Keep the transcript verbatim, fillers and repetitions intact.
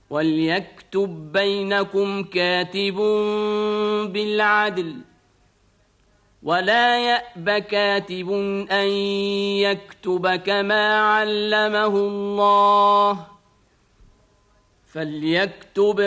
وليكتب بينكم كاتب بالعدل ولا يأب كاتب أن يكتب كما علمه الله فليكتب